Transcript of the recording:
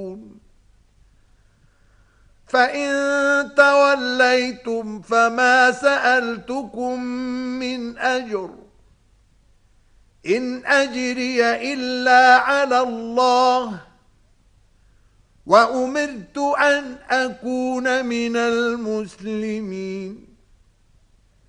فإن توليتم فما سألتكم من أجر إن أجري إلا على الله وأمرت أن أكون من المسلمين